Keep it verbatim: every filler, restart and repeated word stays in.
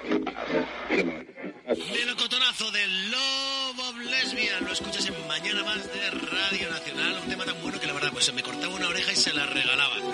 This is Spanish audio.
Melocotonazo del Love of Lesbian. Lo escuchas en Mañana Más de Radio Nacional. Un tema tan bueno que la verdad pues se me cortaba una oreja y se la regalaba.